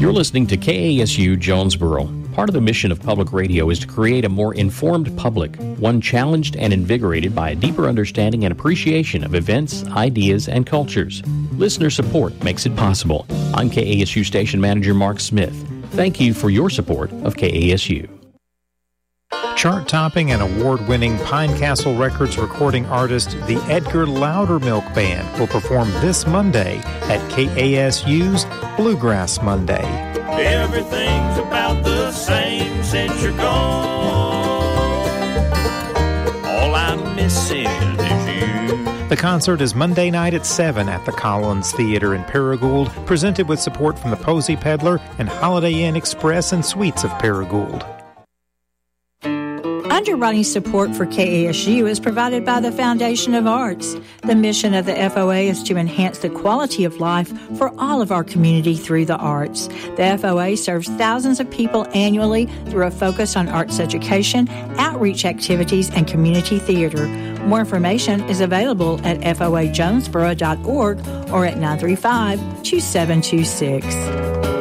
You're listening to KASU Jonesboro. Part of the mission of public radio is to create a more informed public, one challenged and invigorated by a deeper understanding and appreciation of events, ideas, and cultures. Listener support makes it possible. I'm KASU Station Manager Mark Smith. Thank you for your support of KASU. Chart-topping and award-winning Pine Castle Records recording artist the Edgar Loudermilk Band will perform this Monday at KASU's Bluegrass Monday. Everything's about the same since you're gone. All I'm missing is you. The concert is Monday night at 7 at the Collins Theater in Paragould, presented with support from the Posey Peddler and Holiday Inn Express and Suites of Paragould. Underwriting support for KASU is provided by the Foundation of Arts. The mission of the FOA is to enhance the quality of life for all of our community through the arts. The FOA serves thousands of people annually through a focus on arts education, outreach activities, and community theater. More information is available at foajonesboro.org or at 935-2726.